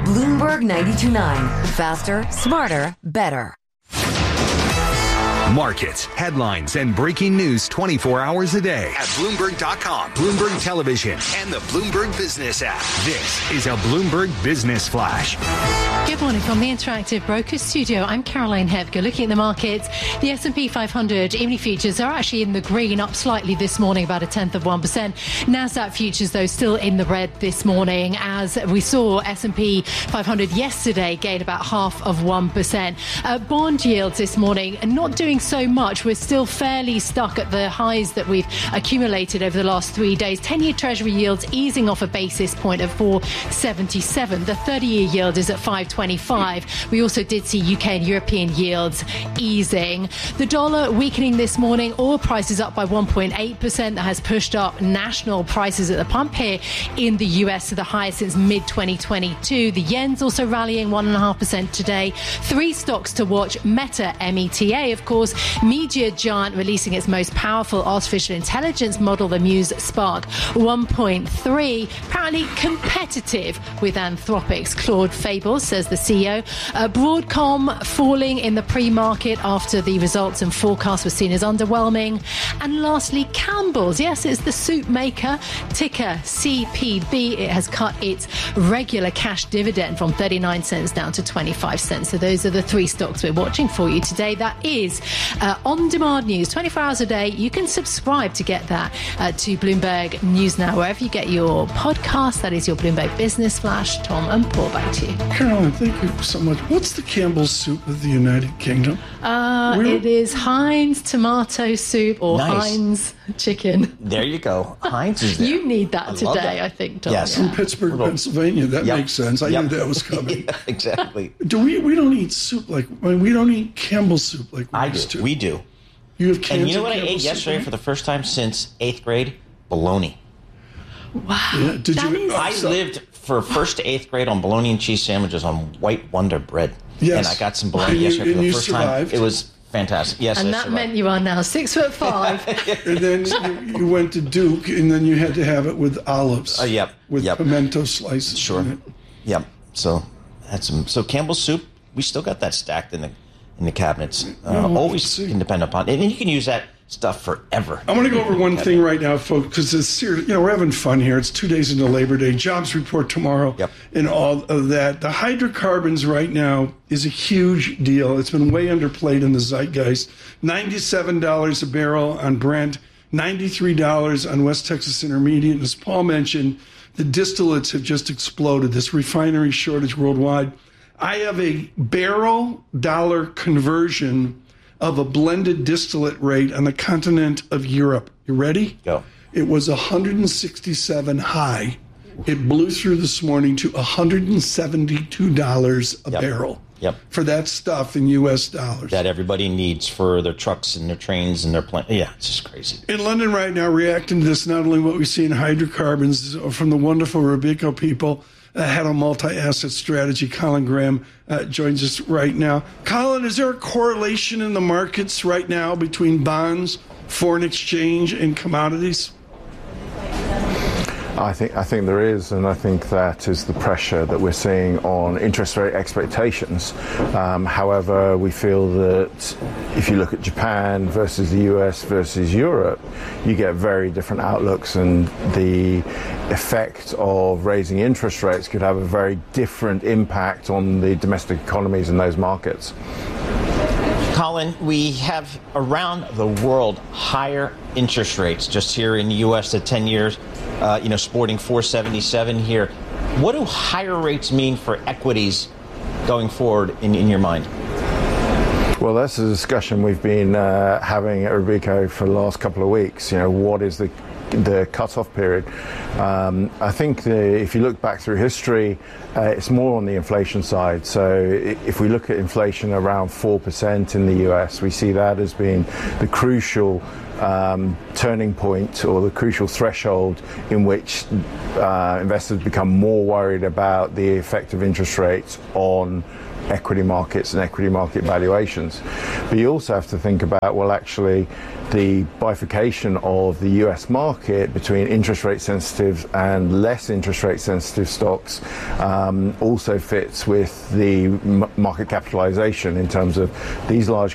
Bloomberg 92.9. Faster, smarter, better. Markets, headlines, and breaking news 24 hours a day at Bloomberg.com, Bloomberg Television, and the Bloomberg Business app. This is a Bloomberg Business Flash. Good morning from the Interactive Brokers Studio. I'm Caroline Hepker. Looking at the markets, the S&P 500 evening futures are actually in the green, up slightly this morning, about 0.1%. NASDAQ futures, though, still in the red this morning, as we saw S&P 500 yesterday gain about 0.5%. Bond yields this morning are not doing so much. We're still fairly stuck at the highs that we've accumulated over the last 3 days. 10-year Treasury yields easing off a basis point at 4.77. The 30-year yield is at 5.25. We also did see UK and European yields easing. The dollar weakening this morning. Oil prices up by 1.8%. That has pushed up national prices at the pump here in the US to the highest since mid-2022. The yen's also rallying 1.5% today. Three stocks to watch. Meta, META, of course. Media giant releasing its most powerful artificial intelligence model, the Muse Spark 1.3, apparently competitive with Anthropic's Claude Fable, says the CEO. Broadcom falling in the pre-market after the results and forecasts were seen as underwhelming. And lastly, Campbell's. Yes, it's the soup maker, ticker CPB. It has cut its regular cash dividend from 39 cents down to 25 cents. So those are the three stocks we're watching for you today. That is on-demand news, 24 hours a day. You can subscribe to get that to Bloomberg News Now, wherever you get your podcast. That is your Bloomberg Business Flash. Tom and Paul, back to you. Caroline, thank you so much. What's the Campbell's soup of the United Kingdom? It is Heinz tomato soup or Nice. Heinz chicken. There you go. Heinz is there. You need that today, I think, Tom. Yes. From Pittsburgh, Pennsylvania. That Yep. makes sense. I Yep. knew that was coming. Yeah, exactly. We don't eat soup we don't eat Campbell's soup like we I used do. to. We do. You have cans And you know of what I ate Campbell's yesterday soup? for the first time since 8th grade? Bologna. Wow. Yeah, did That you? is- I lived for 1st to 8th grade on bologna and cheese sandwiches on White Wonder bread. Yes. And I got some bologna And you- yesterday for and the you first survived. time. It was fantastic. Yes, And I that survived. meant you are now 6'5". And then you went to Duke, and then you had to have it with olives. Yep, With yep. pimento slices. Sure. in it. Yep. So had some. So Campbell's soup, we still got that stacked in the cabinets. Always see. can depend upon it, and you can use that stuff forever. I want to go over one thing right now, folks, because it's serious. We're having fun here. It's 2 days into Labor Day, jobs report tomorrow, Yep. and all of that. The hydrocarbons right now is a huge deal. It's been way underplayed in the zeitgeist. $97 a barrel on Brent, $93 on West Texas Intermediate. And as Paul mentioned, the distillates have just exploded. This refinery shortage worldwide. I have a barrel dollar conversion of a blended distillate rate on the continent of Europe. You ready? Go. It was 167 high. It blew through this morning to $172 a Yep. barrel. Yep. For that stuff in U.S. dollars. That everybody needs for their trucks and their trains and their planes. Yeah, it's just crazy. In London right now, reacting to this, not only what we see in hydrocarbons from the wonderful Robeco people, head of multi-asset strategy, Colin Graham, joins us right now. Colin, is there a correlation in the markets right now between bonds, foreign exchange, and commodities? I think there is, and I think that is the pressure that we're seeing on interest rate expectations. However, we feel that if you look at Japan versus the US versus Europe, you get very different outlooks, and the effect of raising interest rates could have a very different impact on the domestic economies in those markets. Colin, we have around the world higher interest rates. Just here in the U.S., the 10 years, sporting 4.77 here. What do higher rates mean for equities going forward in your mind? Well, that's a discussion we've been having at Robeco for the last couple of weeks. What is the cut-off period? I think if you look back through history, it's more on the inflation side. So if we look at inflation around 4% in the US, we see that as being the crucial turning point or the crucial threshold in which investors become more worried about the effect of interest rates on equity markets and equity market valuations. But you also have to think about, well, actually, the bifurcation of the US market between interest rate sensitive and less interest rate sensitive stocks also fits with the market capitalization in terms of these large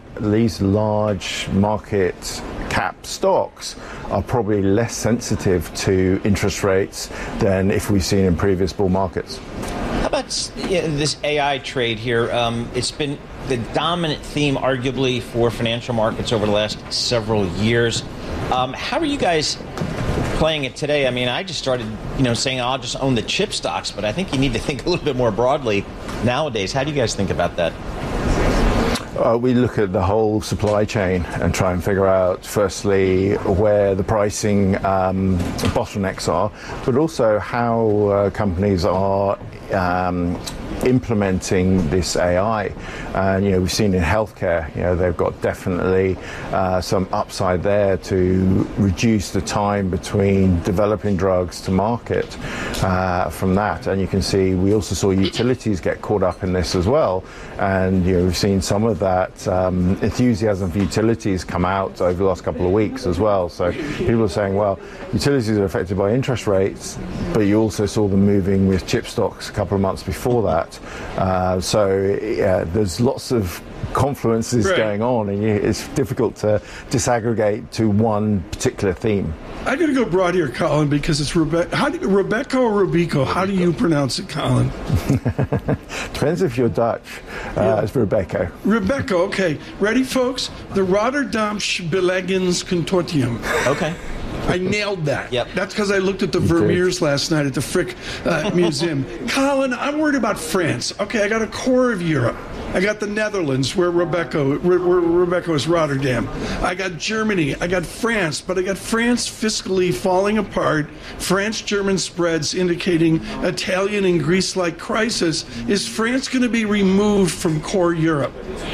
market cap stocks are probably less sensitive to interest rates than if we've seen in previous bull markets. How about this AI trade here? It's been the dominant theme, arguably, for financial markets over the last several years. How are you guys playing it today? I mean, I just started, saying I'll just own the chip stocks, but I think you need to think a little bit more broadly nowadays. How do you guys think about that? We look at the whole supply chain and try and figure out, firstly, where the pricing bottlenecks are, but also how companies are implementing this AI. And we've seen in healthcare, they've got definitely some upside there to reduce the time between developing drugs to market from that. And you can see we also saw utilities get caught up in this as well. And we've seen some of that enthusiasm for utilities come out over the last couple of weeks as well. So people are saying, well, utilities are affected by interest rates, but you also saw them moving with chip stocks a couple of months before that. There's lots of confluences going on, and it's difficult to disaggregate to one particular theme. I got to go broad here, Colin, because it's Rebecca or Robeco. How do you pronounce it, Colin? Depends if you're Dutch. It's Rebecca. Rebecca, okay. Ready, folks? The Rotterdamsch Beleggings Consortium. Okay. I nailed that. Yep. That's because I looked at the Vermeers last night at the Frick Museum. Colin, I'm worried about France. Okay, I got a core of Europe. I got the Netherlands, where Rebecca is Rotterdam. I got Germany. I got France. But I got France fiscally falling apart. France-German spreads indicating Italian and Greece-like crisis. Is France going to be removed from core Europe?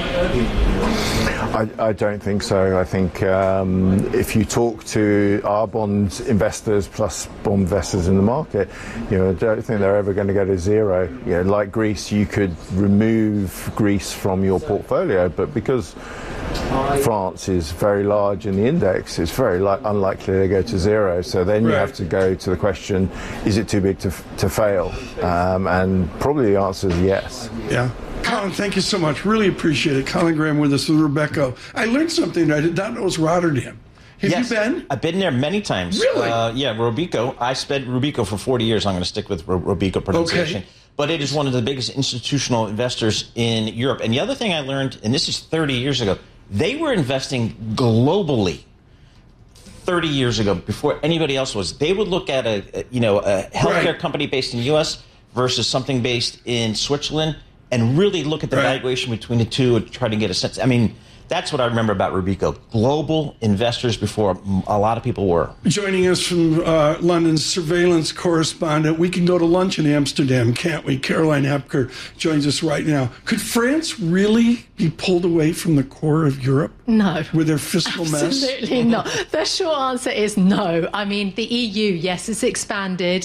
I don't think so. I think if you talk to our bond investors plus bond investors in the market, I don't think they're ever going to go to zero. Like Greece, you could remove Greece from your portfolio, but because France is very large in the index, it's very unlikely they go to zero. So then you have to go to the question, is it too big to fail? And probably the answer is yes. Yeah. Colin, thank you so much. Really appreciate it. Colin Graham with us with Rebecca. I learned something. I did not know it was Rotterdam. Have you been? I've been there many times. Really? Robeco. I spent Robeco for 40 years. I'm going to stick with Robeco pronunciation. Okay. But it is one of the biggest institutional investors in Europe. And the other thing I learned, and this is 30 years ago, they were investing globally 30 years ago before anybody else was. They would look at a healthcare company based in the U.S. versus something based in Switzerland and really look at the valuation between the two and try to get a sense. I mean, that's what I remember about Robeco. Global investors before a lot of people were. Joining us from London's surveillance correspondent, we can go to lunch in Amsterdam, can't we? Caroline Hepker joins us right now. Could France really be pulled away from the core of Europe? No. With their fiscal mess? Absolutely not. The short answer is no. I mean, the EU, yes, it's expanded.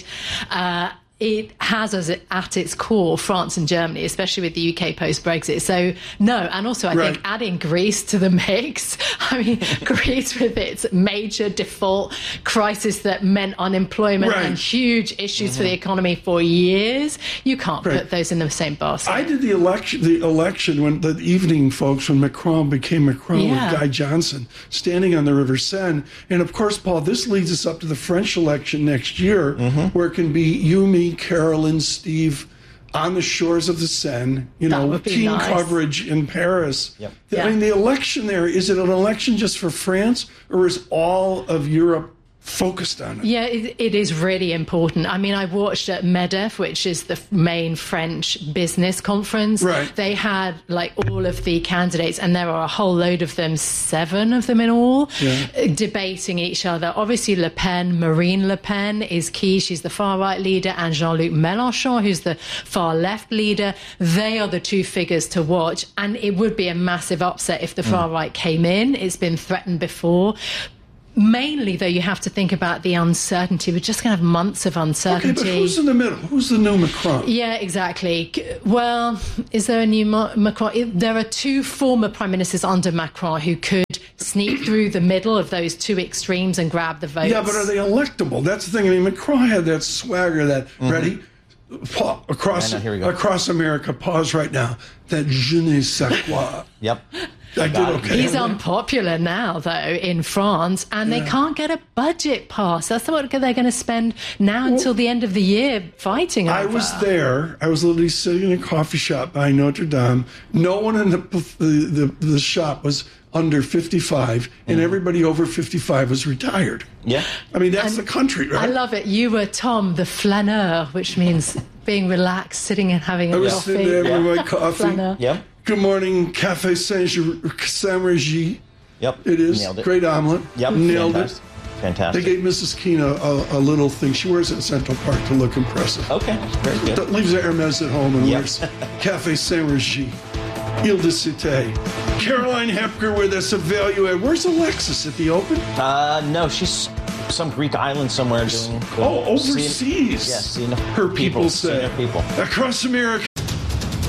It has at its core France and Germany, especially with the UK post-Brexit. So, no. And also, I think adding Greece to the mix, I mean, Greece with its major default crisis that meant unemployment and huge issues for the economy for years, you can't put those in the same basket. I did the election when the evening, folks, when Macron became Macron with Guy Johnson, standing on the River Seine. And, of course, Paul, this leads us up to the French election next year, where it can be you, me, Carolyn, Steve, on the shores of the Seine, keen coverage in Paris. Yep. I mean, the election there, is it an election just for France, or is all of Europe focused on it. Yeah, it is really important. I mean, I watched at MEDEF, which is the main French business conference. Right. They had like all of the candidates, and there are a whole load of them, 7 of them in all, debating each other. Obviously, Marine Le Pen is key. She's the far-right leader, and Jean-Luc Mélenchon, who's the far-left leader. They are the 2 figures to watch, and it would be a massive upset if the far-right came in. It's been threatened before. Mainly, though, you have to think about the uncertainty. We're just going to have months of uncertainty. Okay, but who's in the middle? Who's the new Macron? Yeah, exactly. Well, is there a new Macron? There are 2 former prime ministers under Macron who could sneak through the middle of those 2 extremes and grab the votes. Yeah, but are they electable? That's the thing. I mean, Macron had that swagger, that, ready? Across America, pause right now. That je ne sais quoi. Yep. I did okay. He's unpopular now, though, in France, and they can't get a budget passed. That's what they're going to spend now until the end of the year fighting over. I was there. I was literally sitting in a coffee shop by Notre Dame. No one in the shop was under 55, and everybody over 55 was retired. Yeah. I mean, that's the country, right? I love it. You were Tom, the flâneur, which means being relaxed, sitting and having a coffee. I was sitting there with my coffee. Flâneur. Yep. Good morning, Café Saint-Régy. Yep. It is. Nailed it. Great omelet. Yep. Nailed Fantastic. it. Fantastic. They gave Mrs. Keene a little thing. She wears it in Central Park to look impressive. Okay. Very good. Leaves the Hermes at home and Yep. wears Café Saint-Régy. Ile de Cité. Caroline Hepker with us, Evaluate. Where's Alexis at the Open? No, she's some Greek island somewhere doing. Overseas. Seeing her people say. Seeing her people. Across America,